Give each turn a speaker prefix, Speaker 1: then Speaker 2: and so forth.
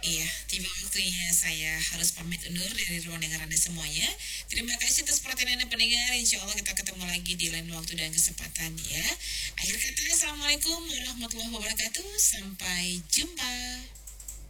Speaker 1: Iya, tiba waktunya saya harus pamit undur dari ruang dengar Anda semuanya. Terima kasih atas perhatian Anda pendengar. Insya Allah kita ketemu lagi di lain waktu dan kesempatan ya. Akhir kata, Assalamualaikum warahmatullahi wabarakatuh. Sampai jumpa.